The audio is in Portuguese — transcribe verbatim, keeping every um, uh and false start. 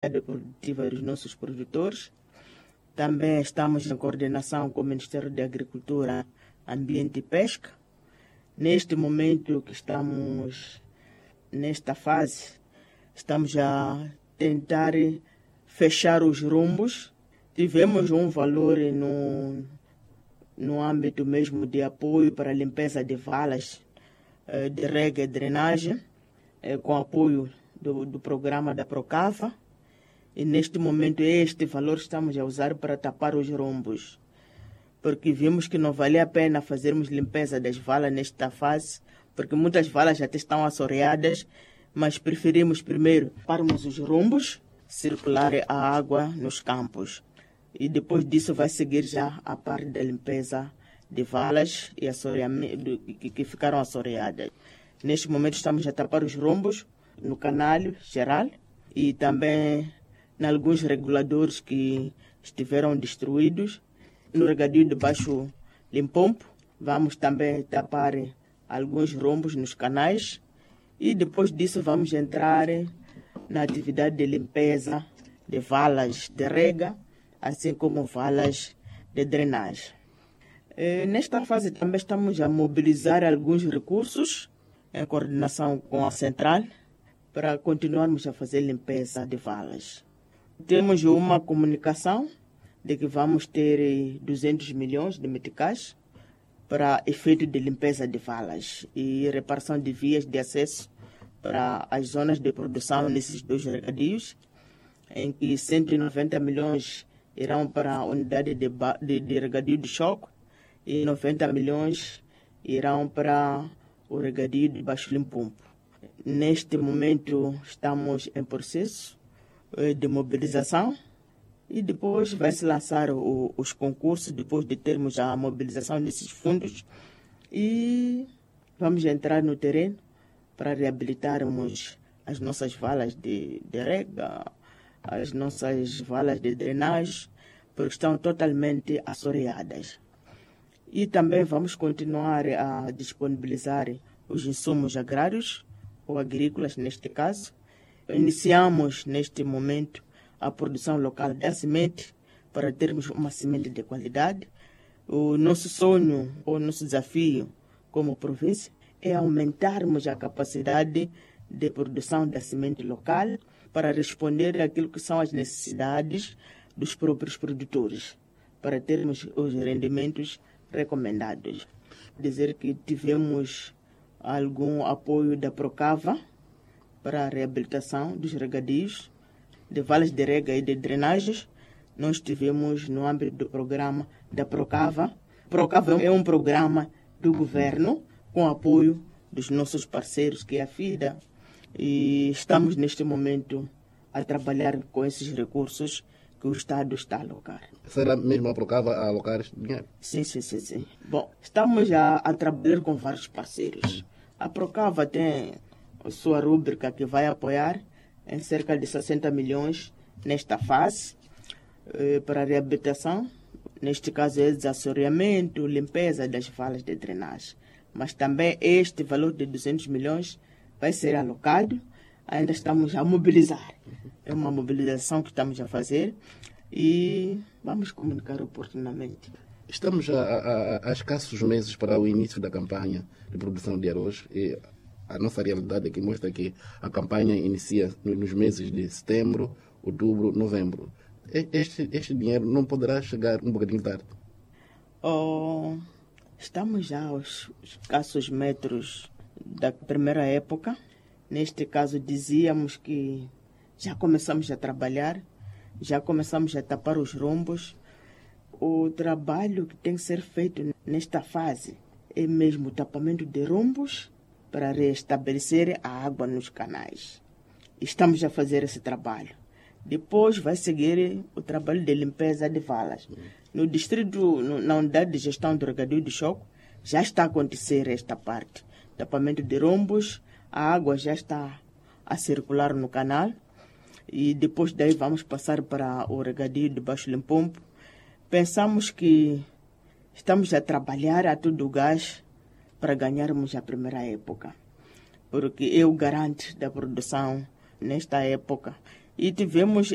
capacidade produtiva dos nossos produtores. Também estamos em coordenação com o Ministério da Agricultura, Ambiente e Pesca. Neste momento que estamos nesta fase, estamos a tentar fechar os rumbos. Tivemos um valor no, no âmbito mesmo de apoio para a limpeza de valas de rega e drenagem, com apoio do, do programa da Procava. E neste momento este valor estamos a usar para tapar os rombos, porque vimos que não valia a pena fazermos limpeza das valas nesta fase, porque muitas valas já estão assoreadas, mas preferimos primeiro taparmos os rombos, circular a água nos campos. E depois disso vai seguir já a parte da limpeza de valas e assoreamento, que, que ficaram assoreadas. Neste momento estamos a tapar os rombos no canal geral e também em alguns reguladores que estiveram destruídos. No regadio de Baixo Limpompo, vamos também tapar alguns rombos nos canais e depois disso vamos entrar na atividade de limpeza de valas de rega, assim como valas de drenagem. E nesta fase também estamos a mobilizar alguns recursos em coordenação com a Central para continuarmos a fazer limpeza de valas. Temos uma comunicação de que vamos ter duzentos milhões de meticais para efeito de limpeza de valas e reparação de vias de acesso para as zonas de produção nesses dois regadios, em que cento e noventa milhões irão para a unidade de, de, de regadio de choque e noventa milhões irão para o regadio de Baixo Limpompo. Neste momento estamos em processo de mobilização e depois vai se lançar o, os concursos depois de termos a mobilização desses fundos e vamos entrar no terreno para reabilitarmos as nossas valas de, de rega, as nossas valas de drenagem, porque estão totalmente assoreadas. E também vamos continuar a disponibilizar os insumos agrários ou agrícolas neste caso. Iniciamos neste momento a produção local da semente para termos uma semente de qualidade. O nosso sonho, ou nosso desafio como província é aumentarmos a capacidade de produção da semente local para responder àquilo que são as necessidades dos próprios produtores, para termos os rendimentos recomendados. Dizer que tivemos algum apoio da Procava para a reabilitação dos regadios, de valas de rega e de drenagens. Nós tivemos no âmbito do programa da Procava. Procava é um programa do governo com apoio dos nossos parceiros, que é a FIDA, e estamos neste momento a trabalhar com esses recursos que o Estado está a alocar. Será mesmo a Procava a alocar este dinheiro? Sim, sim, sim, sim. Bom, estamos a, a trabalhar com vários parceiros. A Procava tem a sua rúbrica que vai apoiar em cerca de sessenta milhões nesta fase eh, para a reabilitação. Neste caso é desassoreamento, limpeza das valas de drenagem. Mas também este valor de duzentos milhões vai ser alocado. Ainda estamos a mobilizar. É uma mobilização que estamos a fazer e vamos comunicar oportunamente. Estamos a, a, a escassos meses para o início da campanha de produção de arroz e a nossa realidade aqui mostra que a campanha inicia nos meses de setembro, outubro, novembro. Este, este dinheiro não poderá chegar um bocadinho tarde? Oh, estamos já aos escassos metros da primeira época. Neste caso, dizíamos que já começamos a trabalhar, já começamos a tapar os rombos. O trabalho que tem que ser feito nesta fase é mesmo o tapamento de rombos para restabelecer a água nos canais. Estamos a fazer esse trabalho. Depois vai seguir o trabalho de limpeza de valas. No distrito, na unidade de gestão do regadio de choque, já está a acontecer esta parte. Tapamento de rombos, a água já está a circular no canal e depois daí vamos passar para o regadio de Baixo Limpompo. Pensamos que estamos a trabalhar a todo o gás para ganharmos a primeira época, porque é o garante da produção nesta época. E tivemos